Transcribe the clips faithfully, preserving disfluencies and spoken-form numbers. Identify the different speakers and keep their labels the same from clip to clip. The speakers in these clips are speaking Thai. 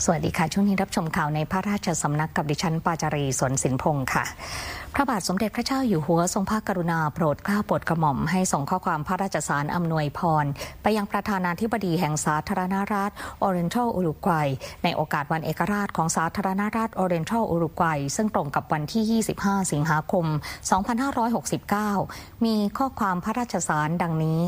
Speaker 1: สวัสดีค่ะช่วงนี้รับชมข่าวในพระราชสำนักกับดิฉันปาจารีสวนสินพงศ์ค่ะพระบาทสมเด็จพระเจ้าอยู่หัวทรงพระกรุณาโปรดเกล้าโปรดกระหม่อมให้ส่งข้อความพระราชสารอำนวยพรไปยังประธานาธิบดีแห่งสาธารณรัฐออเรนทัลอุรุกวัยในโอกาสวันเอกราชของสาธารณรัฐออเรนทัลอุรุกวัยซึ่งตรงกับวันที่ยี่สิบห้าสิงหาคมสองพันห้าร้อยหกสิบเก้ามีข้อความพระราชสารดังนี้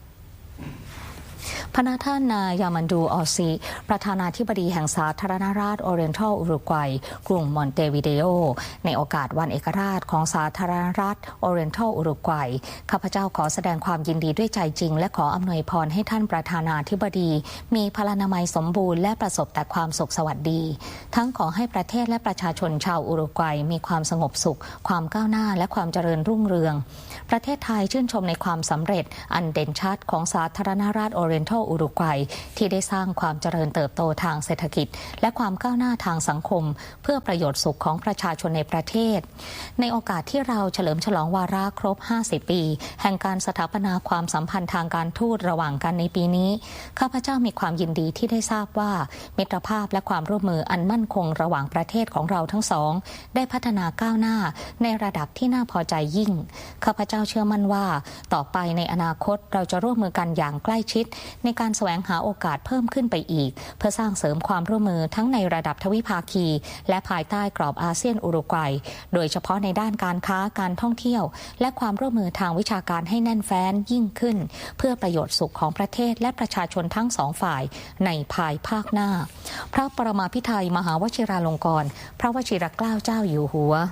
Speaker 1: พระท่านนายามันดูออซีประธานาธิบดีแห่งสาธารณรัฐออเรนทัลอุรุกวัยกรุงมอนเตวิเดโอในโอกาสวันเอกราชของสาธารณรัฐออเรนทัลอุรุกวัยข้าพเจ้าขอแสดงความยินดีด้วยใจจริงและขออำนวยพรให้ท่านประธานาธิบดีมีพลานามัยสมบูรณ์และประสบแต่ความสุขสวัสดีทั้งขอให้ประเทศและประชาชนชาวอุรุกวัยมีความสงบสุขความก้าวหน้าและความเจริญรุ่งเรืองประเทศไทยชื่นชมในความสำเร็จอันเด่นชัดของสาธารณรัฐออเรนทัลอุรุกวัยที่ได้สร้างความเจริญเติบโตทางเศรษฐกิจและความก้าวหน้าทางสังคมเพื่อประโยชน์สุขของประชาชนในประเทศในโอกาสที่เราเฉลิมฉลองวาระครบห้าสิบปีแห่งการสถาปนาความสัมพันธ์ทางการทูตระหว่างกันในปีนี้ข้าพเจ้ามีความยินดีที่ได้ทราบว่ามิตรภาพและความร่วมมืออันมั่นคงระหว่างประเทศของเราทั้งสองได้พัฒนาก้าวหน้าในระดับที่น่าพอใจยิ่งข้าพเจ้าเชื่อมั่นว่าต่อไปในอนาคตเราจะร่วมมือกันอย่างใกล้ชิดในการแสวงหาโอกาสเพิ่มขึ้นไปอีกเพื่อสร้างเสริมความร่วมมือทั้งในระดับทวิภาคีและภายใต้กรอบอาเซียนอุรุกวัยโดยเฉพาะในด้านการค้าการท่องเที่ยวและความร่วมมือทางวิชาการให้แน่นแฟ้นยิ่งขึ้นเพื่อประโยชน์สุขของประเทศและประชาชนทั้งสองฝ่ายในภายภาคหน้าพระปรมาภิไธยมหาวชิราลงกรณ์พระวชิรเกล้าเจ้าอยู่หัว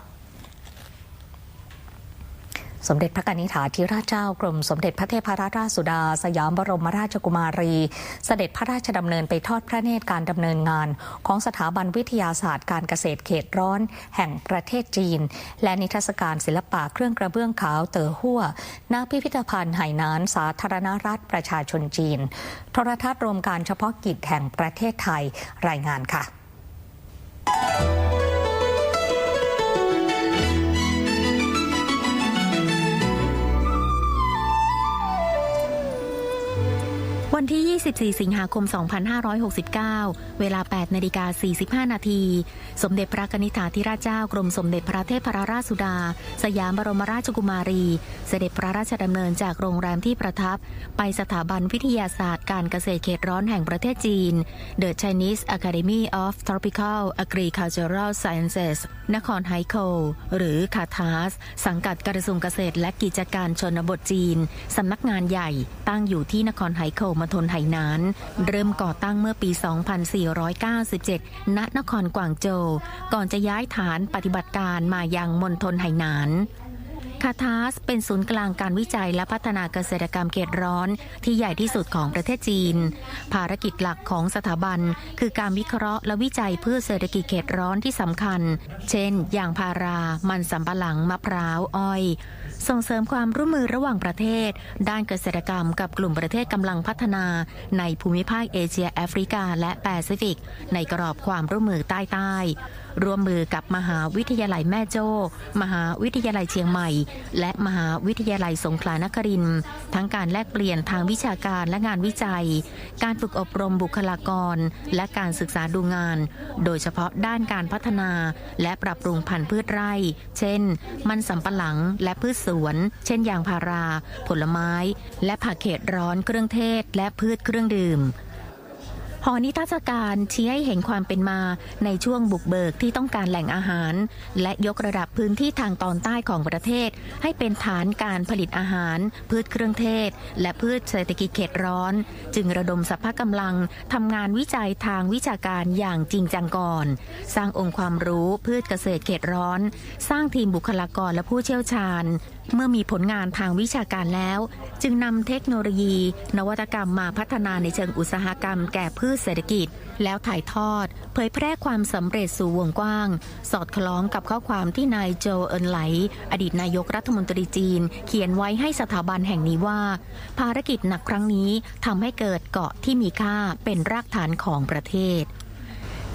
Speaker 1: สมเด็จพระกนิษฐาธิราชเจ้ากรมสมเด็จพระเทพรัตนราชสุดาสยามบรมราชกุมารีเสด็จพระราชดำเนินไปทอดพระเนตรการดำเนินงานของสถาบันวิทยาศาสตร์การเกษตรเขตร้อนแห่งประเทศจีนและนิทรรศการศิลปะเครื่องกระเบื้องขาวเต๋อฮั่วณพิพิธภัณฑ์ไหหนานสาธารณรัฐประชาชนจีนโทรทัศน์รวมการเฉพาะกิจแห่งประเทศไทยรายงานค่ะ
Speaker 2: วันที่ยี่สิบสี่สิงหาคมสองพันห้าร้อยหกสิบเก้าเวลา แปดนาฬิกาสี่สิบห้า นาทีสมเด็จพระกนิษฐาธิราชเจ้ากรมสมเด็จพระเทพรัตนราชสุดาสยามบรมราชกุมารีเสด็จพระราชดำเนินจากโรงแรมที่ประทับไปสถาบันวิทยาศาสตร์การเกษตรเขตร้อนแห่งประเทศจีน The Chinese Academy of Tropical Agricultural Sciences นครไฮโคลหรือคาทาสสังกัดกระทรวงเกษตรและกิจการชนบทจีนสำนักงานใหญ่ตั้งอยู่ที่นครไฮโคลมณฑลไหหนานเริ่มก่อตั้งเมื่อปี สองพันสี่ร้อยเก้าสิบเจ็ด ณ นครกวางโจวก่อนจะย้ายฐานปฏิบัติการมายังมณฑลไหหนานคาทาสเป็นศูนย์กลางการวิจัยและพัฒนาเกษตรกรรมเขตร้อนที่ใหญ่ที่สุดของประเทศจีนภารกิจหลักของสถาบันคือการวิเคราะห์และวิจัยพืชเศรษฐกิจเขตร้อนที่สำคัญเช่นยางพารามันสำปะหลังมะพร้าวอ้อยส่งเสริมความร่วมมือระหว่างประเทศด้านเกษตรกรรมกับกลุ่มประเทศกำลังพัฒนาในภูมิภาคเอเชียแอฟริกาและแปซิฟิกในกรอบความร่วมมือใต้ๆร่วมมือกับมหาวิทยาลัยแม่โจ้มหาวิทยาลัยเชียงใหม่และมหาวิทยาลัยสงขลานครินทร์ทั้งการแลกเปลี่ยนทางวิชาการและงานวิจัยการฝึกอบรมบุคลากรและการศึกษาดูงานโดยเฉพาะด้านการพัฒนาและปรับปรุงพันธุ์พืชไร่เช่นมันสำปะหลังและพืชสวนเช่นยางพาราผลไม้และผักเขตร้อนเครื่องเทศและพืชเครื่องดื่มหอนิทรรศการชี้ให้เห็นความเป็นมาในช่วงบุกเบิกที่ต้องการแหล่งอาหารและยกระดับพื้นที่ทางตอนใต้ของประเทศให้เป็นฐานการผลิตอาหารพืชเครื่องเทศและพืชเศรษฐกิจเขตร้อนจึงระดมสรรพกำลังทำงานวิจัยทางวิชาการอย่างจริงจังก่อนสร้างองค์ความรู้พืชเกษตรเขตร้อนสร้างทีมบุคลากรและผู้เชี่ยวชาญเมื่อมีผลงานทางวิชาการแล้วจึงนำเทคโนโลยีนวัตกรรมมาพัฒนาในเชิงอุตสาหกรรมแก่พืชเศรษฐกิจแล้วถ่ายทอดเผยแพร่ความสำเร็จสู่วงกว้างสอดคล้องกับข้อความที่นายโจเอินไหลอดีตนายกรัฐมนตรีจีนเขียนไว้ให้สถาบันแห่งนี้ว่าภารกิจหนักครั้งนี้ทำให้เกิดเกาะที่มีค่าเป็นรากฐานของประเทศ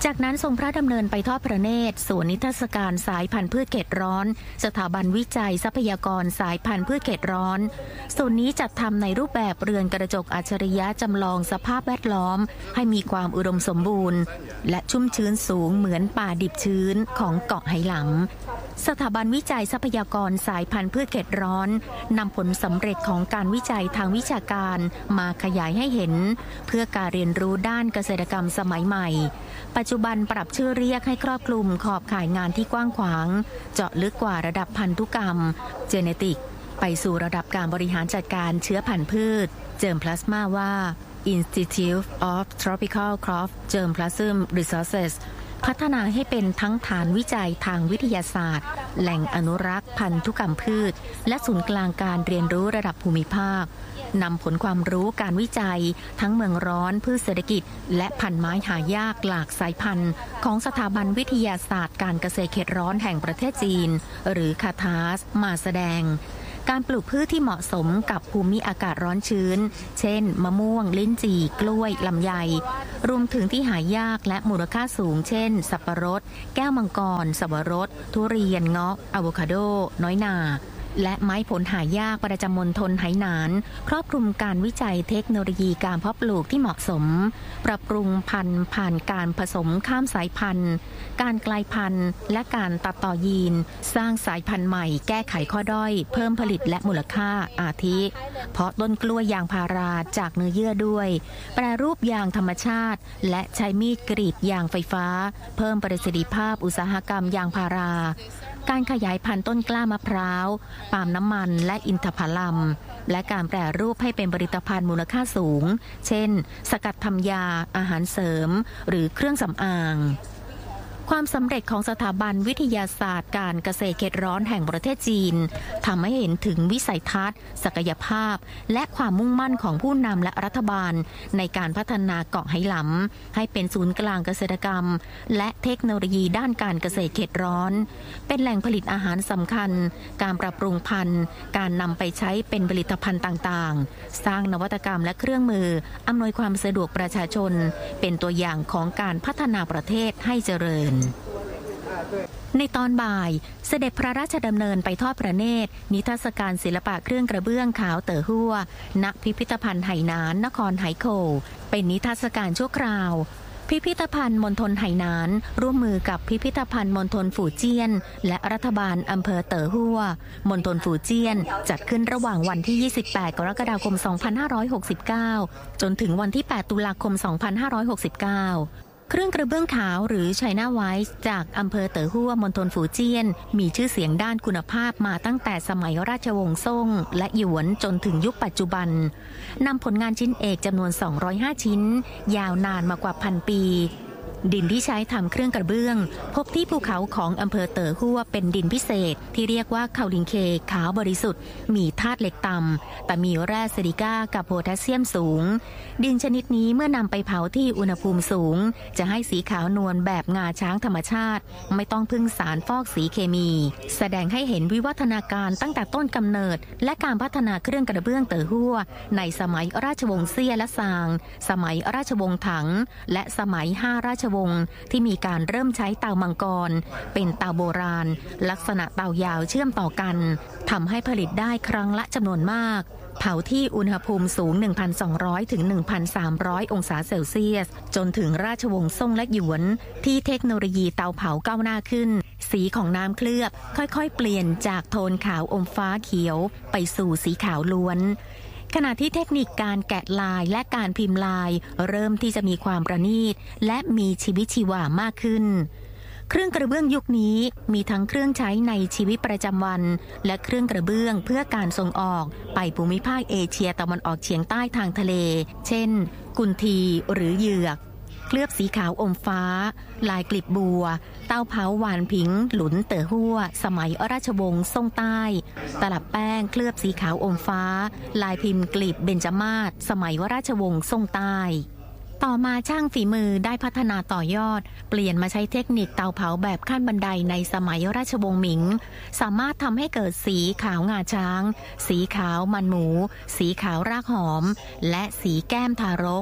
Speaker 2: จากนั้นทรงพระดำเนินไปทอดพระเนตรสวนนิทรรศการสายพันธุ์พืชเขตร้อนสถาบันวิจัยทรัพยากรสายพันธุ์พืชเขตร้อนส่วนนี้จัดทำในรูปแบบเรือนกระจกอัจฉริยะจำลองสภาพแวดล้อมให้มีความอุดมสมบูรณ์และชุ่มชื้นสูงเหมือนป่าดิบชื้นของเกาะไหหลำสถาบันวิจัยทรัพยากรสายพันธุ์พืชเขตร้อนนำผลสำเร็จของการวิจัยทางวิชาการมาขยายให้เห็นเพื่อการเรียนรู้ด้านเกษตรกรรมสมัยใหม่ปัจจุบันปรับชื่อเรียกให้ครอบคลุมขอบข่ายงานที่กว้างขวางเจาะลึกกว่าระดับพันธุกรรมเจเนติกไปสู่ระดับการบริหารจัดการเชื้อพันธุ์พืชเจิมพลาสมาว่า Institute of Tropical Crop Germplasm Resources พัฒนาให้เป็นทั้งฐานวิจัยทางวิทยาศาสตร์แหล่งอนุรักษ์พันธุกรรมพืชและศูนย์กลางการเรียนรู้ระดับภูมิภาคนำผลความรู้การวิจัยทั้งเมืองร้อนพืชเศรษฐกิจและพันธุ์ไม้หายากหลากสายพันธุ์ของสถาบันวิทยาศาสตร์การเกษตรเขตร้อนแห่งประเทศจีนหรือคาทาสมาแสดงการปลูกพืชที่เหมาะสมกับภูมิอากาศร้อนชื้นเช่นมะม่วงลิ้นจี่กล้วยลำไยรวมถึงที่หายากและมูลค่าสูงเช่นสับปะรดแก้วมังกรสับปะรดทุเรียนเงาะอะโวคาโดน้อยนาและไม้ผลหายากประจำมณฑลไหหนานครอบคลุมการวิจัยเทคโนโลยีการเพาะปลูกที่เหมาะสมปรับปรุงพันธุ์ผ่านการผสมข้ามสายพันธุ์การกลายพันธุ์และการตัดต่อยีนสร้างสายพันธุ์ใหม่แก้ไขข้อด้อยเพิ่มผลิตและมูลค่าอาทิเพาะต้นกล้วยยางพาราจากเนื้อเยื่อด้วยแปรรูปยางธรรมชาติและใช้มีดกรีดยางไฟฟ้าเพิ่มประสิทธิภาพอุตสาหกรรมยางพาราการขยายพันธุ์ต้นกล้ามะพร้าวปาล์มน้ำมันและอินทผลัมและการแปรรูปให้เป็นผลิตภัณฑ์มูลค่าสูงเช่นสกัดทำยาอาหารเสริมหรือเครื่องสำอางความสำเร็จของสถาบันวิทยาศาสตร์การเกษตรเขตร้อนแห่งประเทศจีนทำให้เห็นถึงวิสัยทัศน์ศักยภาพและความมุ่งมั่นของผู้นำและรัฐบาลในการพัฒนาเกาะไหหลำให้เป็นศูนย์กลางเกษตรกรรมและเทคโนโลยีด้านการเกษตรเขตร้อนเป็นแหล่งผลิตอาหารสำคัญการปรับปรุงพันธุ์การนำไปใช้เป็นผลิตภัณฑ์ต่างๆสร้างนวัตกรรมและเครื่องมืออำนวยความสะดวกประชาชนเป็นตัวอย่างของการพัฒนาประเทศให้เจริญในตอนบ่ายเสด็จพระราชดำเนินไปทอดพระเนตรนิทรรศการศิลปะเครื่องกระเบื้องขาวเต๋อฮั่วณพิพิธภัณฑ์ไหหนานนครไหโขวเป็นนิทรรศการชั่วคราวพิพิธภัณฑ์มณฑลไหหนานร่วมมือกับพิพิธภัณฑ์มณฑลฝูเจี้ยนและรัฐบาลอำเภอเต๋อฮั่วมณฑลฝูเจี้ยนจัดขึ้นระหว่างวันที่ยี่สิบแปดกรกฎาคมสองพันห้าร้อยหกสิบเก้าจนถึงวันที่แปดตุลาคมสองพันห้าร้อยหกสิบเก้าเครื่องกระเบื้องขาวหรือไชน่าไวท์จากอำเภอเต๋อฮั่วมณฑลฝูเจี้ยนมีชื่อเสียงด้านคุณภาพมาตั้งแต่สมัยราชวงศ์ซ่งและหยวนจนถึงยุคปัจจุบันนำผลงานชิ้นเอกจำนวนสองร้อยห้าชิ้นยาวนานมากว่าพันปีดินที่ใช้ทำเครื่องกระเบื้องพบที่ภูเขาของอำเภอเต๋อฮั่วเป็นดินพิเศษที่เรียกว่าคาลิงเคขาวบริสุทธิ์มีธาตุเหล็กต่ำแต่มีแร่ซิลิก้ากับโพแทสเซียมสูงดินชนิดนี้เมื่อนำไปเผาที่อุณหภูมิสูงจะให้สีขาวนวลแบบงาช้างธรรมชาติไม่ต้องพึ่งสารฟอกสีเคมีแสดงให้เห็นวิวัฒนาการตั้งแต่ต้นกำเนิดและการพัฒนาเครื่องกระเบื้องเต๋อฮั่วในสมัยราชวงศ์เซี่ยและซางสมัยราชวงศ์ถังและสมัยห้าราชวงศ์ที่มีการเริ่มใช้เตามังกรเป็นเตาโบราณลักษณะเตายาวเชื่อมต่อกันทำให้ผลิตได้ครั้งละจำนวนมากเผาที่อุณหภูมิสูง หนึ่งพันสองร้อย ถึง หนึ่งพันสามร้อย องศาเซลเซียสจนถึงราชวงศ์ซ่งและหยวนที่เทคโนโลยีเตาเผาก้าวหน้าขึ้นสีของน้ำเคลือบค่อยๆเปลี่ยนจากโทนขาวอมฟ้าเขียวไปสู่สีขาวล้วนขณะที่เทคนิคการแกะลายและการพิมพ์ลายเริ่มที่จะมีความประณีตและมีชีวิตชีวามากขึ้นเครื่องกระเบื้องยุคนี้มีทั้งเครื่องใช้ในชีวิตประจำวันและเครื่องกระเบื้องเพื่อการส่งออกไปภูมิภาคเอเชียตะวันออกเฉียงใต้ทางทะเลเช่นกุนทีหรือเหยือกเคลือบสีขาวอมฟ้าลายกลีบบัวเต้าเผาหวานผิงหลุนเต๋อฮั่วสมัยราชวงศ์ซ่งใต้ตลับแป้งเคลือบสีขาวอมฟ้าลายพิมพ์กลีบเบญจมาศสมัยราชวงศ์ซ่งใต้ต่อมาช่างฝีมือได้พัฒนาต่อยอดเปลี่ยนมาใช้เทคนิคเตาเผาแบบขั้นบันไดในสมัยราชวงศ์หมิงสามารถทำให้เกิดสีขาวงาช้างสีขาวมันหมูสีขาวรากหอมและสีแก้มทารก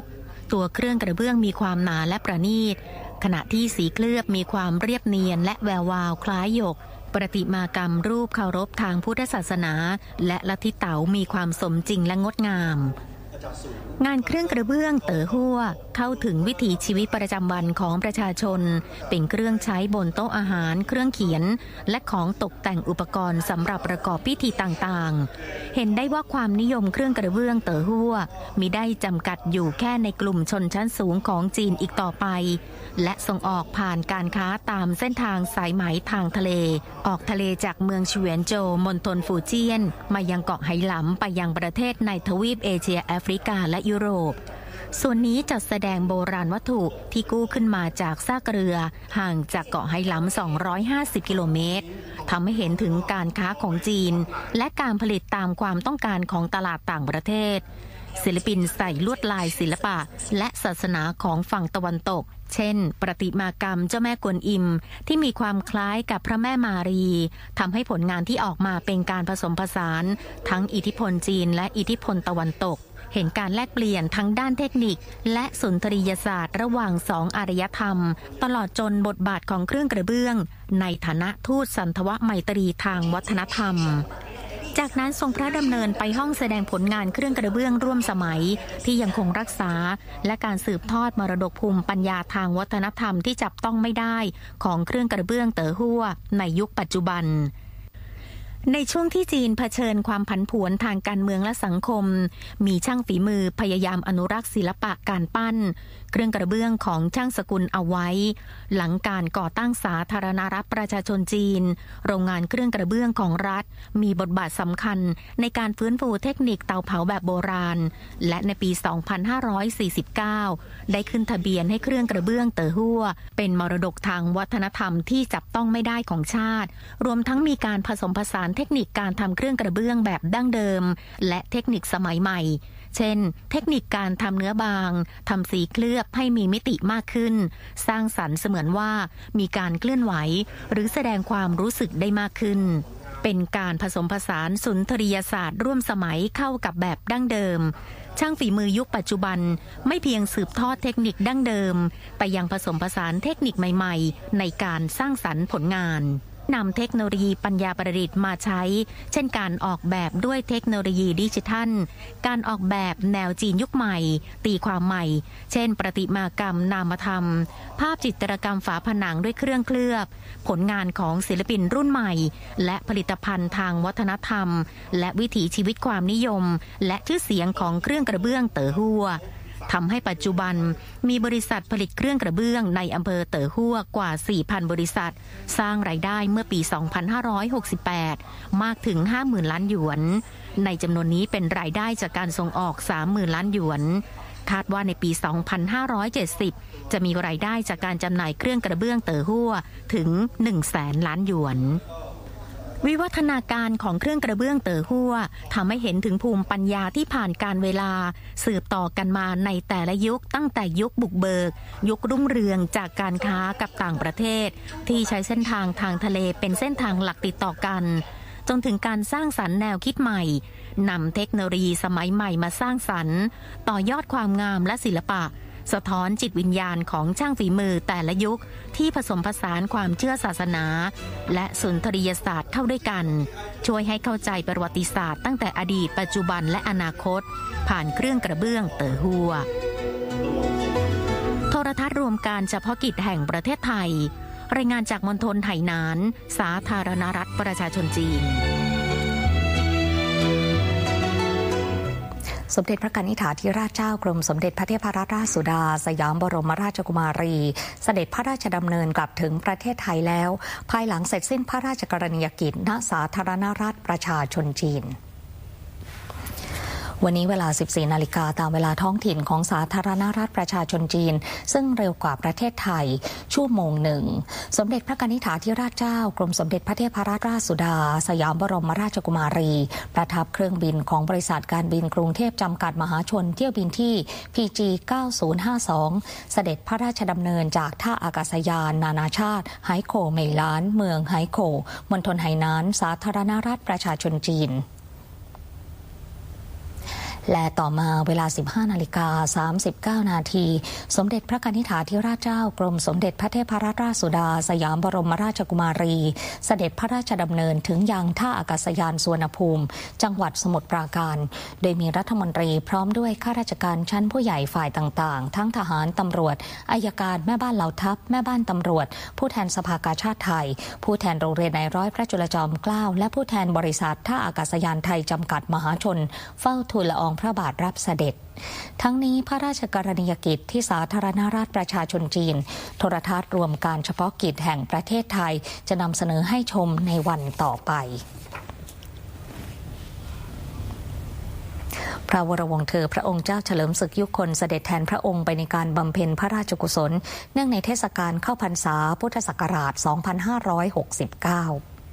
Speaker 2: ตัวเครื่องกระเบื้องมีความหนาและประณีตขณะที่สีเคลือบมีความเรียบเนียนและแวววาวคล้ายหยกประติมากรรมรูปเคารพทางพุทธศาสนาและลัทธิเต๋ามีความสมจริงและงดงามงานเครื่องกระเบื้องเต๋อฮั่วเข้าถึงวิถีชีวิตประจำวันของประชาชนเป็นเครื่องใช้บนโต๊ะอาหารเครื่องเขียนและของตกแต่งอุปกรณ์สำหรับประกอบพิธีต่างๆเห็นได้ว่าความนิยมเครื่องกระเบื้องเต๋อฮั่วมิได้จำกัดอยู่แค่ในกลุ่มชนชั้นสูงของจีนอีกต่อไปและส่งออกผ่านการค้าตามเส้นทางสายไหมทางทะเลออกทะเลจากเมืองเฉวียนโจวมณฑลฟูเจียนมายังเกาะไหหลำไปยังประเทศในทวีปเอเชียแอฟริกาและยุโรปส่วนนี้จัดแสดงโบราณวัตถุที่กู้ขึ้นมาจากซากเรือห่างจากเกาะไหหลำสองร้อยห้าสิบกิโลเมตรทำให้เห็นถึงการค้าของจีนและการผลิตตามความต้องการของตลาดต่างประเทศศิลปินใส่ลวดลายศิลปะและศาสนาของฝั่งตะวันตกเช่นประติมากรรมเจ้าแม่กวนอิมที่มีความคล้ายกับพระแม่มารีทำให้ผลงานที่ออกมาเป็นการผสมผสานทั้งอิทธิพลจีนและอิทธิพลตะวันตกเห็นการแลกเปลี่ยนทั้งด้านเทคนิคและสุนทรียศาสตร์ระหว่างสองอารยธรรมตลอดจนบทบาทของเครื่องกระเบื้องในฐานะทูตสันทวไมตรีทางวัฒนธรรมจากนั้นทรงพระดำเนินไปห้องแสดงผลงานเครื่องกระเบื้องร่วมสมัยที่ยังคงรักษาและการสืบทอดมรดกภูมิปัญญาทางวัฒนธรรมที่จับต้องไม่ได้ของเครื่องกระเบื้องเต๋อฮั่วในยุคปัจจุบันในช่วงที่จีนเผชิญความผันผวนทางการเมืองและสังคมมีช่างฝีมือพยายามอนุรักษ์ศิลปะการปั้นเครื่องกระเบื้องของช่างสกุลเอาไว้หลังการก่อตั้งสาธารณรัฐประชาชนจีนโรงงานเครื่องกระเบื้องของรัฐมีบทบาทสำคัญในการฟื้นฟูเทคนิคเตาเผาแบบโบราณและในปี สองพันห้าร้อยสี่สิบเก้า ได้ขึ้นทะเบียนให้เครื่องกระเบื้องเต๋อฮั่วเป็นมรดกทางวัฒนธรรมที่จับต้องไม่ได้ของชาติรวมทั้งมีการผสมผสานเทคนิคการทำเครื่องกระเบื้องแบบดั้งเดิมและเทคนิคสมัยใหม่เช่นเทคนิคการทำเนื้อบางทำสีเคลือบให้มีมิติมากขึ้นสร้างสรรค์เสมือนว่ามีการเคลื่อนไหวหรือแสดงความรู้สึกได้มากขึ้นเป็นการผสมผสานสุนทรียศาสตร์ร่วมสมัยเข้ากับแบบดั้งเดิมช่างฝีมือยุคปัจจุบันไม่เพียงสืบทอดเทคนิคดั้งเดิมแต่ยังผสมผสานเทคนิคใหม่ๆในการสร้างสรรค์ผลงานนำเทคโนโลยีปัญญาประดิษฐ์มาใช้เช่นการออกแบบด้วยเทคโนโลยีดิจิทัลการออกแบบแนวจีนยุคใหม่ตีความใหม่เช่นประติมากรรมนามธรรมภาพจิตรกรรมฝาผนังด้วยเครื่องเคลือบผลงานของศิลปินรุ่นใหม่และผลิตภัณฑ์ทางวัฒนธรรมและวิถีชีวิตความนิยมและชื่อเสียงของเครื่องกระเบื้องเต๋อฮั่วทำให้ปัจจุบันมีบริษัทผลิตเครื่องกระเบื้องในอำเภอเต๋อฮั่วกว่า สี่พัน บริษัทสร้างรายได้เมื่อปี สองพันห้าร้อยหกสิบแปด มากถึง ห้าหมื่น ล้านหยวนในจำนวนนี้เป็นรายได้จากการส่งออก สามหมื่น ล้านหยวนคาดว่าในปี สองพันห้าร้อยเจ็ดสิบ จะมีรายได้จากการจำหน่ายเครื่องกระเบื้องเต๋อฮั่วถึง หนึ่งแสน ล้านหยวนวิวัฒนาการของเครื่องกระเบื้องเต๋อฮั่วทำให้เห็นถึงภูมิปัญญาที่ผ่านการเวลาสืบต่อกันมาในแต่ละยุคตั้งแต่ยุคบุกเบิกยุครุ่งเรืองจากการค้ากับต่างประเทศที่ใช้เส้นทางทางทะเลเป็นเส้นทางหลักติดต่อกันจนถึงการสร้างสรรค์แนวคิดใหม่นำเทคโนโลยีสมัยใหม่มาสร้างสรรค์ต่อยอดความงามและศิลปะสะท้อนจิตวิญญาณของช่างฝีมือแต่ละยุคที่ผสมผสานความเชื่อศาสนาและสุนทรียศาสตร์เข้าด้วยกันช่วยให้เข้าใจประวัติศาสตร์ตั้งแต่อดีตปัจจุบันและอนาคตผ่านเครื่องกระเบื้องเต๋อฮั่วโทรทัศน์รวมการเฉพาะกิจแห่งประเทศไทยรายงานจากมณฑลไหหนานสาธารณรัฐประชาชนจีน
Speaker 1: สมเด็จพระกนิษฐาธิราชเจ้ากรมสมเด็จพระเทพรัตนราชสุดาสยามบรมราชกุมารีเสด็จพระราชดำเนินกลับถึงประเทศไทยแล้วภายหลังเสร็จสิ้นพระราชกรณียกิจณสาธารณรัฐประชาชนจีนวันนี้เวลา สิบสี่ นาฬิกาตามเวลาท้องถิ่นของสาธารณรัฐประชาชนจีนซึ่งเร็วกว่าประเทศไทยชั่วโมงหนึ่งสมเด็จพระกนิษฐาธิราชเจ้ากรมสมเด็จพระเทพรัตนราชสุดาสยามบรมราชกุมารีประทับเครื่องบินของบริษัทการบินกรุงเทพจำกัดมหาชนเที่ยวบินที่ พี จี เก้าศูนย์ห้าสอง เสด็จพระราชดำเนินจากท่าอากาศยานนานาชาติไหโขวเหมยล้านเมืองไหโขวมณฑลไหหนานสาธารณรัฐประชาชนจีนและต่อมาเวลา สิบห้านาฬิกาสามสิบเก้านาทีสมเด็จพระกนิษฐาธิราชเจ้ากรมสมเด็จพระเทพรัตนราชสุดาสยามบรมราชกุมารีเสด็จพระราชดำเนินถึงยังท่าอากาศยานสุวรรณภูมิจังหวัดสมุทรปราการโดยมีรัฐมนตรีพร้อมด้วยข้าราชการชั้นผู้ใหญ่ฝ่ายต่างๆทั้งทหารตำรวจอัยการแม่บ้านเหล่าทัพแม่บ้านตำรวจผู้แทนสภากาชาดไทยผู้แทนโรงเรียนนายร้อยพระจุลจอมเกล้าและผู้แทนบริษัทท่าอากาศยานไทยจำกัดมหาชนเฝ้าทูลละอองพระบาทรับเสด็จทั้งนี้พระราชกรณียกิจที่สาธารณรัฐประชาชนจีนโทรทัศน์รวมการเฉพาะกิจแห่งประเทศไทยจะนำเสนอให้ชมในวันต่อไปพระวรวงศ์เธอพระองค์เจ้าเฉลิมศึกยุคลเสด็จแทนพระองค์ไปในการบำเพ็ญพระราชกุศลเนื่องในเทศกาลเข้าพรรษาพุทธศักราช สองพันห้าร้อยหกสิบเก้า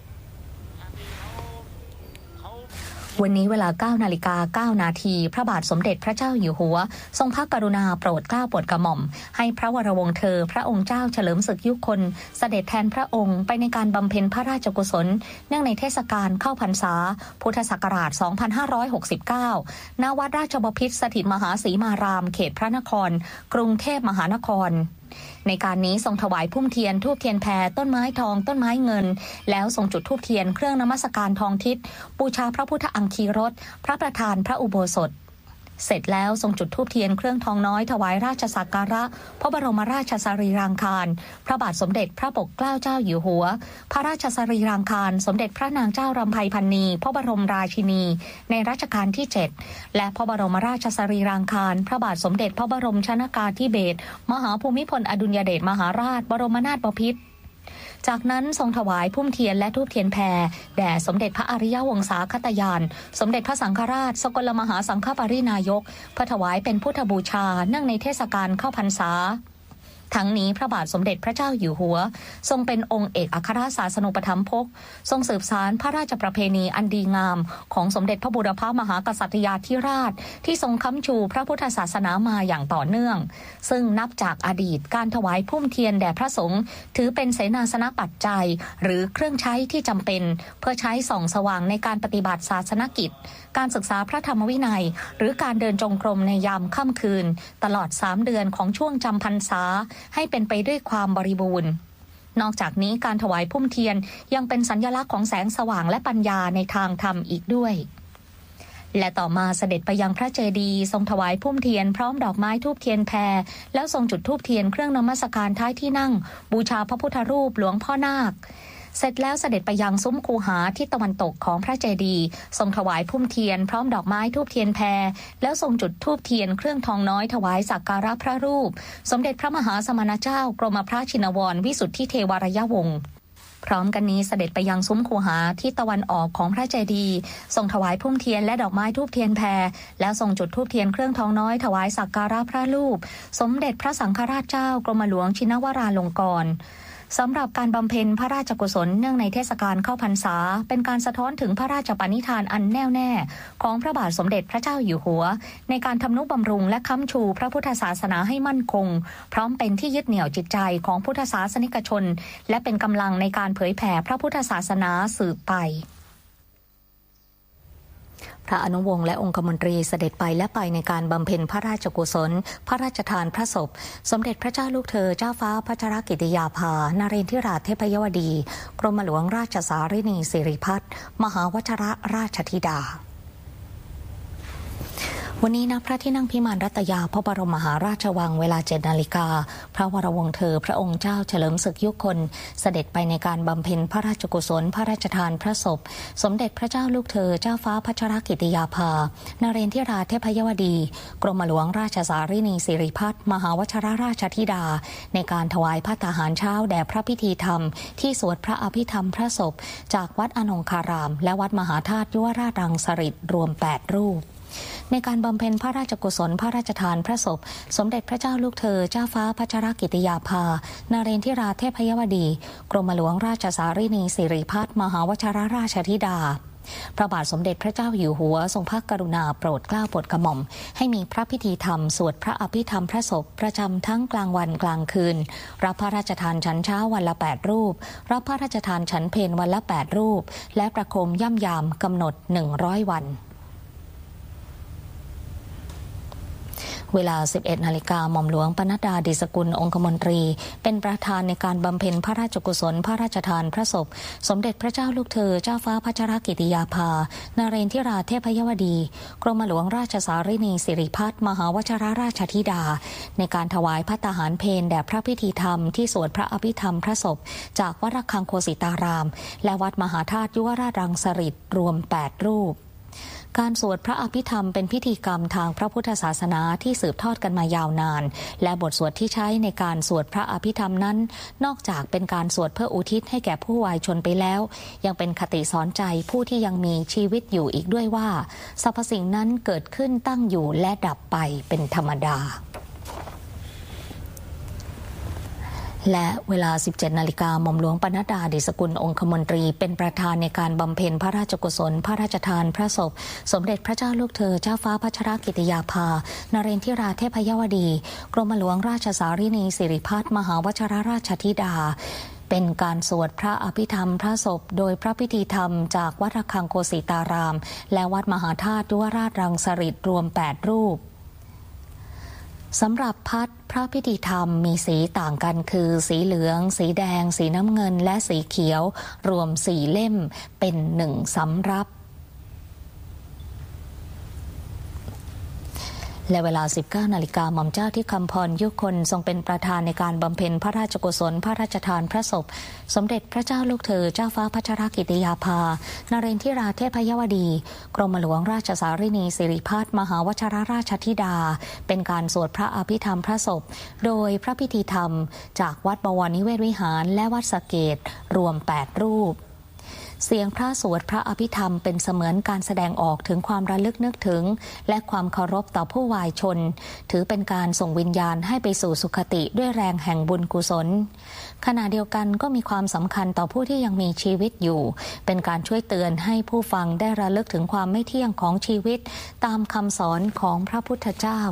Speaker 1: วันนี้เวลา เก้านาฬิกาเก้านาทีพระบาทสมเด็จพระเจ้าอยู่หัวทรงพระกรุณาโปรดเกล้าโปรดกระหม่อมให้พระวรวงศ์เธอพระองค์เจ้าเฉลิมศึกยุคลเสด็จแทนพระองค์ไปในการบำเพ็ญพระราชกุศลเนื่องในเทศกาลเข้าพรรษาพุทธศักราช สองพันห้าร้อยหกสิบเก้า ณ วัดราชบพิตรสถิตมหาศรีมารามเขตพระนครกรุงเทพมหานครในการนี้ทรงถวายพุ่มเทียนธูปเทียนแพรต้นไม้ทองต้นไม้เงินแล้วทรงจุดธูปเทียนเครื่องนมัสการทองทิศบูชาพระพุทธอังคีรสพระประธานพระอุโบสถเสร็จแล้วทรงจุดธูปเทียนเครื่องทองน้อยถวายราชสักการะพระบรมราชสรีรางคารพระบาทสมเด็จพระปกเกล้าเจ้าอยู่หัวพระราชสรีรางคารสมเด็จพระนางเจ้ารำไพพรรณีพระบรมราชินีในรัชกาลที่เจ็ดและพระบรมราชสรีรางคารพระบาทสมเด็จพระบรมชนกาธิเบศรมหาภูมิพลอดุลยเดชมหาราชบรมนาถบพิตรจากนั้นทรงถวายพุ่มเทียนและธูปเทียนแพรแด่สมเด็จพระอริยวงศาคตยานสมเด็จพระสังฆราชสกลมหาสังฆปรินายกเพื่อถวายเป็นพุทธบูชาเนื่องในเทศกาลเข้าพรรษาทั้งนี้พระบาทสมเด็จพระเจ้าอยู่หัวทรงเป็นองค์เอกอัครศาสนูปถัมภกทรงสืบสานพระราชประเพณีอันดีงามของสมเด็จพระบูรพามหากษัตริยาธิราชที่ทรงค้ำชูพระพุทธศาสนามาอย่างต่อเนื่องซึ่งนับจากอดีตการถวายพุ่มเทียนแด่พระสงฆ์ถือเป็นเสนาสนปัจจัยหรือเครื่องใช้ที่จำเป็นเพื่อใช้ส่องสว่างในการปฏิบัติศาสนกิจการศึกษาพระธรรมวินัยหรือการเดินจงกรมในยามค่ำคืนตลอดสามเดือนของช่วงจำพรรษาให้เป็นไปด้วยความบริบูรณ์นอกจากนี้การถวายพุ่มเทียนยังเป็นสัญลักษณ์ของแสงสว่างและปัญญาในทางธรรมอีกด้วยและต่อมาเสด็จไปยังพระเจดีย์ทรงถวายพุ่มเทียนพร้อมดอกไม้ธูปเทียนแพรแล้วทรงจุดธูปเทียนเครื่องนมัสการท้ายที่นั่งบูชาพระพุทธรูปหลวงพ่อนาคเสร็จแล้วเสด็จไปยังซุ้มคูหาที่ตะวันตกของพระเจดีย์ทรงถวายพุ่มเทียนพร้อมดอกไม้ธูปเทียนแพรแล้วทรงจุดธูปเทียนเครื่องทองน้อยถวายสักการะพระรูปสมเด็จพระมหาสมณเจ้ากรมพระชินวรวิสุทธิเทวรยวงศ์พร้อมกันนี้เสด็จไปยังซุ้มคูหาที่ตะวันออกของพระเจดีย์ทรงถวายพุ่มเทียนและดอกไม้ธูปเทียนแพรแล้วทรงจุดธูปเทียนเครื่องทองน้อยถวายสักการะพระรูปสมเด็จพระสังฆราชเจ้ากรมหลวงชินวราลงกรณ์สำหรับการบำเพ็ญพระราชกุศลเนื่องในเทศกาลเข้าพรรษาเป็นการสะท้อนถึงพระราชปณิธานอันแน่วแน่ของพระบาทสมเด็จพระเจ้าอยู่หัวในการทำนุบำรุงและค้ำชูพระพุทธศาสนาให้มั่นคงพร้อมเป็นที่ยึดเหนี่ยวจิตใจของพุทธศาสนิกชนและเป็นกำลังในการเผยแผ่พระพุทธศาสนาสืบไปพระอนุวงศ์และองคมนตรีเสด็จไปและไปในการบำเพ็ญพระราชกุศลพระราชทานพระศพสมเด็จพระเจ้าลูกเธอเจ้าฟ้าพัชรกิติยาภานเรนทิราชเทพยวดีกรมหลวงราชสารินีสิริพัฒน์มหาวชิรราชธิดาวันนี้ณพระที่นั่งพิมานรัตยาพระบรมมหาราชวังเวลา เจ็ดนาฬิกาพระวรวงศ์เธอพระองค์เจ้าเฉลิมศึกยุคลเสด็จไปในการบำเพ็ญพระราชกุศลพระราชทานพระศพสมเด็จพระเจ้าลูกเธอเจ้าฟ้าพัชรกิติยาภานเรนทิราชเทพยวดีกรมหลวงราชสารินีสิริพัฒน์มหาวชิรราชธิดาในการถวายภัตตาหารเช้าแด่พระพิธีธรรมที่สวดพระอภิธรรมพระศพจากวัดอนงคารามและวัดมหาธาตุยุวราชรังสฤษฎ์รวมแปดรูปในการบำเพ็ญพระราชกุศลพระราชทานพระศพสมเด็จพระเจ้าลูกเธอเจ้าฟ้าพัชรกิติยาภานเรนทิราชเทพยวดีกรมหลวงราชสารินีสิริพัฒน์มหาวชิรราชธิดาพระบาทสมเด็จพระเจ้าอยู่หัวทรงพระกรุณาโปรดเกล้าโปรดกระหม่อมให้มีพระพิธีธรรมสวดพระอภิธรรมพระศพประจำทั้งกลางวันกลางคืนรับพระราชทานฉันเช้าวันละแปดรูปรับพระราชทานฉันเพลวันละแปดรูปและประโคมย่ำยามกำหนดหนึ่งร้อยวันเวลา สิบเอ็ดนาฬิกา หม่อมหลวงปนัดดา ดิษกุล องคมนตรีเป็นประธานในการบำเพ็ญพระราชกุศลพระราชทานพระศพสมเด็จพระเจ้าลูกเธอเจ้าฟ้าพัชรกิติยาภานเรนทิราเทพยวดีกรมหลวงราชสารินีสิริพัฒน์มหาวชิรราชธิดาในการถวายภัตตาหารเพลแด่พระพิธีธรรมที่สวดพระอภิธรรมพระศพจากวัดระฆังโคสิตารามและวัดมหาธาตุยุวราชรังสฤษฎ์รวมแปดรูปการสวดพระอภิธรรมเป็นพิธีกรรมทางพระพุทธศาสนาที่สืบทอดกันมายาวนานและบทสวดที่ใช้ในการสวดพระอภิธรรมนั้นนอกจากเป็นการสวดเพื่ออุทิศให้แก่ผู้วายชนไปแล้วยังเป็นคติสอนใจผู้ที่ยังมีชีวิตอยู่อีกด้วยว่าสรรพสิ่งนั้นเกิดขึ้นตั้งอยู่และดับไปเป็นธรรมดาและเวลา สิบเจ็ดนาฬิกา หม่อมหลวงปนัดดา ดิษกุล องคมนตรีเป็นประธานในการบำเพ็ญพระราชกุศลพระราชทานพระศพสมเด็จพระเจ้าลูกเธอเจ้าฟ้าพัชรกิติยาภานเรนทิราเทพยวดีกรมหลวงราชสารินีสิริพัฒน์มหาวชิรราชธิดาเป็นการสวดพระอภิธรรมพระศพโดยพระพิธีธรรมจากวัดระฆังโคสิตารามและวัดมหาธาตุยุวราชรังสฤษฎ์รวมแปดรูปสำหรับพัดพระพิธีธรรมมีสีต่างกันคือสีเหลืองสีแดงสีน้ำเงินและสีเขียวรวมสี่เล่มเป็นหนึ่งสำรับและเวลา สิบเก้านาฬิกา หม่อมเจ้าที่คำพรยุคนทรงเป็นประธานในการบำเพ็ญพระราชกุศลพระราชทานพระศพสมเด็จพระเจ้าลูกเธอเจ้าฟ้าพัชรกิติยาภานเรนทิราเทพยวดีกรมหลวงราชสารินีสิริพัฒน์มหาวชิรราชธิดาเป็นการสวดพระอภิธรรมพระศพโดยพระพิธีธรรมจากวัดบวรนิเวศวิหารและวัดสะเกษรวมแปดรูปเสียงพระสวดพระอภิธรรมเป็นเสมือนการแสดงออกถึงความระลึกนึกถึงและความเคารพต่อผู้วายชนถือเป็นการส่งวิญญาณให้ไปสู่สุคติด้วยแรงแห่งบุญกุศลขณะเดียวกันก็มีความสำคัญต่อผู้ที่ยังมีชีวิตอยู่เป็นการช่วยเตือนให้ผู้ฟังได้ระลึกถึงความไม่เที่ยงของชีวิตตามคำสอนของพระพุทธเจ้า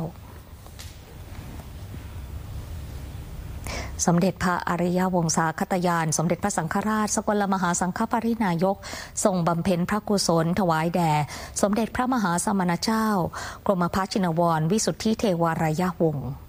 Speaker 1: สมเด็จพระอริยวงศาคตยานสมเด็จพระสังฆราชสกลมหาสังฆปรินายกทรงบำเพ็ญพระกุศลถวายแด่สมเด็จพระมหาสมณเจ้ากรมพระชินวรวิสุทธิเทวารยวงศ์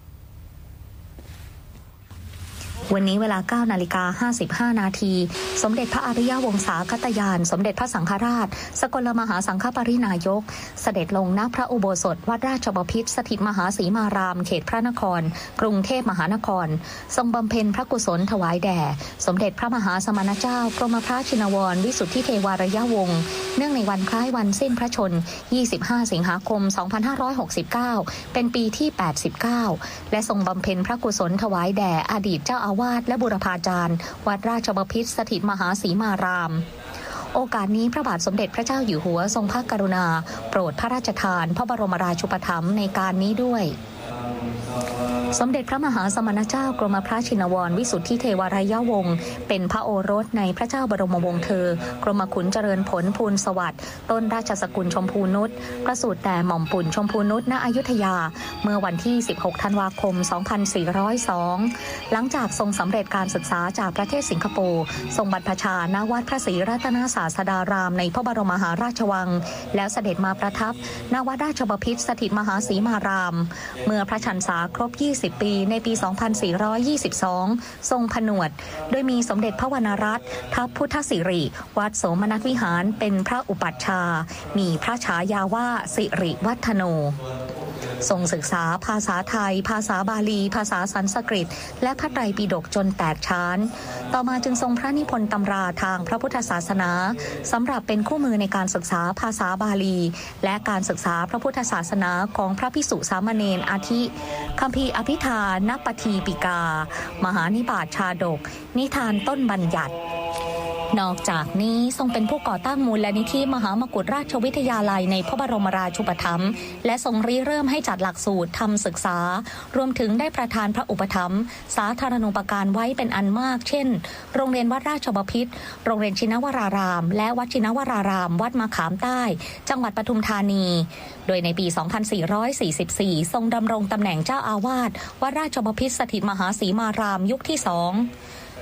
Speaker 1: วันนี้เวลา เก้านาฬิกาห้าสิบห้านาทีสมเด็จพระอริยวงศาคตยานสมเด็จพระสังฆราชสกลมหาสังฆปรินายกเสด็จลงณพระอุโบสถวัดราชบพิตรสถิตมหาสีมารามเขตพระนครกรุงเทพมหานครทรงบำเพ็ญพระกุศลถวายแด่สมเด็จพระมหาสมณเจ้ากรมพระชินวรวิสุทธิเทวารยวงศ์เนื่องในวันคล้ายวันสิ้นพระชนม์ยี่สิบห้าสิงหาคมสองพันห้าร้อยหกสิบเก้าเป็นปีที่แปดสิบเก้าและทรงบำเพ็ญพระกุศลถวายแด่อดีตเจ้าอาวาสและบุรพาจารย์วัดราชบพิตรสถิตมหาสีมารามโอกาสนี้พระบาทสมเด็จพระเจ้าอยู่หัวทรงพระกรุณาโปรดพระราชทานพระบรมราชูปถัมภ์ในการนี้ด้วยสมเด็จพระมหาสมณเจ้ากรมพระชินวรวิสุทธิเทวารยวงศ์เป็นพระโอรสในพระเจ้าบรมวงศ์เธอกรมขุนเจริญผลภูลสวัสดิ์ต้นราชสกุลชมพูนุชประสูติแต่หม่อมปุ่นชมพูนุชณอยุธยาเมื่อวันที่สิบหกธันวาคมสองพันสี่ร้อยสองหลังจากทรงสำเร็จการศึกษาจากประเทศสิงคโปร์ทรงบรรพชาณวัดพระศรีรัตนศาสดารามในพระบรมมหาราชวังแล้วเสด็จมาประทับณวัดราชบพิตรสถิตมหาสีมารามเมื่อพระชันษาครบยี่สิบปีในปีสองพันสี่ร้อยยี่สิบสองทรงผนวดโดยมีสมเด็จพระวรรณรัตน์ทัพพุทธสิริวัดโสมนัสวิหารเป็นพระอุปัชฌาย์มีพระฉายาว่าสิริวัฒโนทรงศึกษาภาษาไทยภาษาบาลีภาษาสันสกฤตและพระไตรปิฎกจนแตกฉานต่อมาจึงทรงพระนิพนธ์ตำราทางพระพุทธศาสนาสำหรับเป็นคู่มือในการศึกษาภาษาบาลีและการศึกษาพระพุทธศาสนาของพระภิกษุสามเณรอาทิคัมภีร์อภิธานปทีปิกามหานิบาตชาดกนิทานต้นบัญญัตินอกจากนี้ทรงเป็นผู้ก่อตั้งมูลนิธิมหามกุฏราชวิทยาลัยในพระบรมราชูปถัมภ์และทรงริเริ่มให้จัดหลักสูตรทำศึกษารวมถึงได้ประทานพระอุปถัมภ์สาธารณูปการไว้เป็นอันมากเช่นโรงเรียนวัดราชบพิตรโรงเรียนชินวรารามและวัดชินวรารามวัดมะขามใต้จังหวัดปทุมธานีโดยในปีสองพันสี่ร้อยสี่สิบสี่ทรงดำรงตำแหน่งเจ้าอาวาสวัดราชบพิตรสถิตมหาสีมารามยุคที่สอง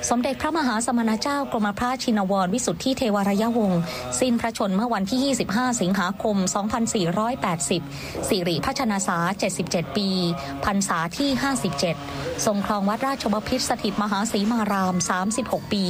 Speaker 1: สมเด็จพระมหาสมณเจ้ากรมพระชินวรวิสุทธิเทวรยวงศ์สิ้นพระชนม์เมื่อวันที่ยี่สิบห้าสิงหาคมสองพันสี่ร้อยแปดสิบสิริพระชนสาเจ็ดสิบเจ็ดปีพรรษาที่ห้าสิบเจ็ดทรงครองวัดราชบพิตรสถิตมหาสีมารามสามสิบหกปี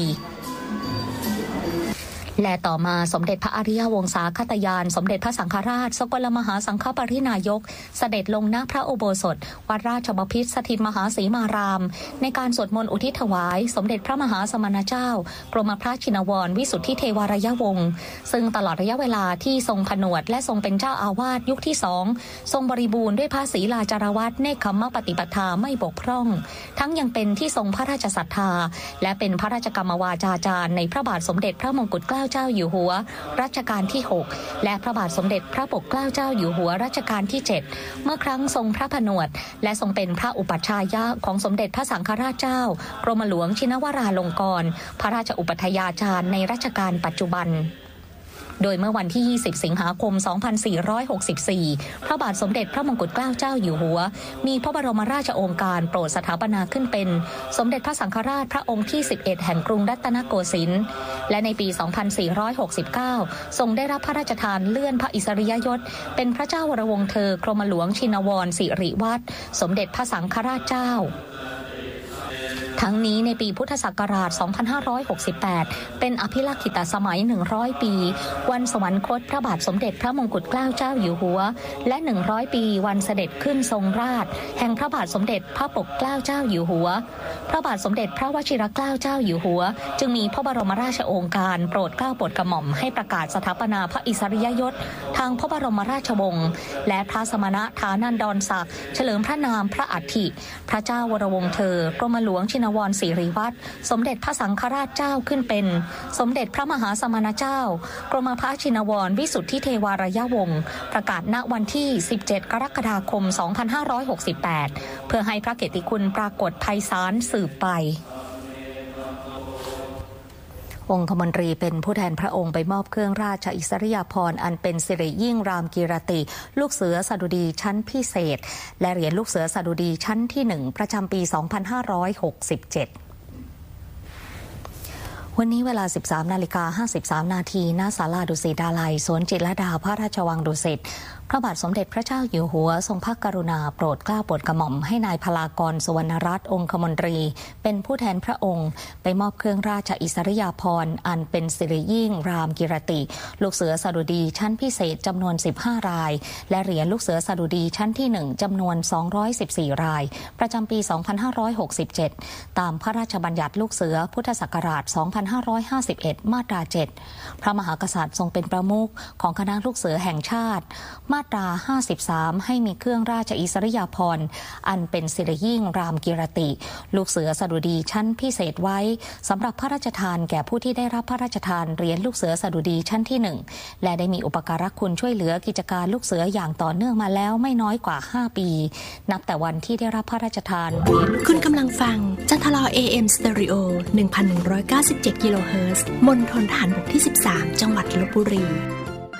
Speaker 1: และต่อมาสมเด็จพระอริยวงศาคตยานสมเด็จพระสังฆราชสกลมหาสังฆปรินายกเสด็จลงณพระอุโบสถวัดราชบพิตรสถิตมหาสีมารามในการสวดมนต์อุทิศถวายสมเด็จพระมหาสมณเจ้ากรมพระชินวรวิสุทธิเทวรยวงศ์ซึ่งตลอดระยะเวลาที่ทรงผนวดและทรงเป็นเจ้าอาวาสยุคที่สองทรงบริบูรณ์ด้วยพระศรีลาจารวัตรเนคขมปฏิปทาไม่บกพร่องทั้งยังเป็นที่ทรงพระราชศรัทธาและเป็นพระราชกรรมวาจาจารย์ในพระบาทสมเด็จพระมงกุฎเกล้าเจ้าอยู่หัวรัชกาลที่หกและพระบาทสมเด็จพระปกเกล้าเจ้าอยู่หัวรัชกาลที่เจ็ดเมื่อครั้งทรงพระผนวดและทรงเป็นพระอุปัชฌายะของสมเด็จพระสังฆราชเจ้ากรมหลวงชินวราลงกรณ์พระราชอุปัฏฐาจารย์ในรัชกาลปัจจุบันโดยเมื่อวันที่ยี่สิบสิงหาคมสองพันสี่ร้อยหกสิบสี่พระบาทสมเด็จพระมงกุฎเกล้าเจ้าอยู่หัวมีพระบรมราชโองการโปรดสถาปนาขึ้นเป็นสมเด็จพระสังฆราชพระองค์ที่สิบเอ็ดแห่งกรุงรัตนโกสินทร์และในปีสองพันสี่ร้อยหกสิบเก้าทรงได้รับพระราชทานเลื่อนพระอิสริยยศเป็นพระเจ้าวรวงศ์เธอกรมหลวงชินวรสิริวัฒน์สมเด็จพระสังฆราชเจ้าทั้งนี้ในปีพุทธศักราชสองพันห้าร้อยหกสิบแปดเป็นอภิลักขิตสมัยหนึ่งร้อยปีวันสวรรคตพระบาทสมเด็จพระมงกุฎเกล้าเจ้าอยู่หัวและหนึ่งร้อยปีวันเสด็จขึ้นทรงราชแห่งพระบาทสมเด็จพระปกเกล้าเจ้าอยู่หัวพระบาทสมเด็จพระวชิรเกล้าเจ้าอยู่หัวจึงมีพระบรมราชโองการโปรดเกล้าโปรดกระหม่อมให้ประกาศสถาปนาพระอิสริยยศทางพระบรมราชวงศ์และพระสมณฐานันดรศักดิ์เฉลิมพระนามพระอัฐิพระเจ้าวรวงศ์เธอกรมหลวงชินวรสิริวัฒน์สมเด็จพระสังฆราชเจ้าขึ้นเป็นสมเด็จพระมหาสมณเจ้ากรมพระชินวรวิสุทธิเทวรยวงศ์ประกาศณวันที่สิบเจ็ดกรกฎาคมสองพันห้าร้อยหกสิบแปดเพื่อให้พระเกียรติคุณปรากฏไพศาลสืบไปองคมนตรีเป็นผู้แทนพระองค์ไปมอบเครื่องราชอิสริยาภรณ์อันเป็นสิริยิ่งรามกีรติลูกเสือสดุดีชั้นพิเศษและเหรียญลูกเสือสดุดีชั้นที่หนึ่งประจำปีสองพันห้าร้อยหกสิบเจ็ดวันนี้เวลา สิบสามนาฬิกาห้าสิบสามนาทีณศาลาดุสิตดาลัยสวนจิตรลดาพระราชวังดุสิตพระบาทสมเด็จพระเจ้าอยู่หัวทรงพระกรุณาโปรดเกล้าโปรดกระหม่อมให้นายพลากรสุวรรณรัตน์องคมนตรีเป็นผู้แทนพระองค์ไปมอบเครื่องราชอิสริยาภรณ์อันเป็นสิริยิ่งรามกิรติลูกเสือสดุดีชั้นพิเศษจำนวนสิบห้ารายและเหรียญลูกเสือสดุดีชั้นที่หนึ่งจำนวนสองร้อยสิบสี่รายประจำปีสองพันห้าร้อยหกสิบเจ็ดตามพระราชบัญญัติลูกเสือพุทธศักราชสองพันห้าร้อยห้าสิบเอ็ดมาตราเจ็ดพระมหากษัตริย์ทรงเป็นประมุขของคณะลูกเสือแห่งชาติมาตราห้าสิบสามให้มีเครื่องราชอิสริยาภรณ์อันเป็นสิริยิ่งรามกิรติลูกเสือสดุดีชั้นพิเศษไว้สำหรับพระราชทานแก่ผู้ที่ได้รับพระราชทานเหรียญลูกเสือสดุดีชั้นที่หนึ่งและได้มีอุปการะคุณช่วยเหลือกิจการลูกเสืออย่างต่อเนื่องมาแล้วไม่น้อยกว่าห้าปีนับแต่วันที่ได้รับพระราชทานเหรียญ
Speaker 2: คุณกำลังฟังจันทล เอ เอ็ม Stereo หนึ่งพันหนึ่งร้อยเก้าสิบเจ็ด กิโลเฮิรตซ์มณฑลทหารบกที่สิบสามจังหวัดลพบุรี